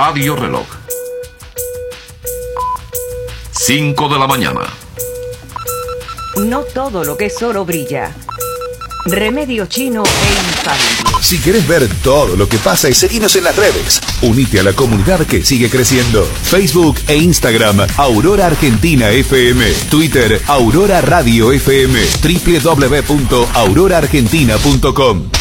Radio Reloj. 5 de la mañana. No todo lo que es oro brilla. Remedio chino e infalible. Si querés ver todo lo que pasa y seguinos en las redes, unite a la comunidad que sigue creciendo. Facebook e Instagram, Aurora Argentina FM. Twitter, Aurora Radio FM. www.auroraargentina.com.